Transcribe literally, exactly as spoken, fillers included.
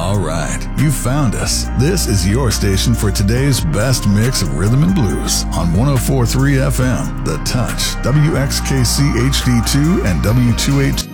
All right, you found us. This is your station for today's best mix of rhythm and blues on one oh four point three F M, The Touch, W X K C H D two, and W two H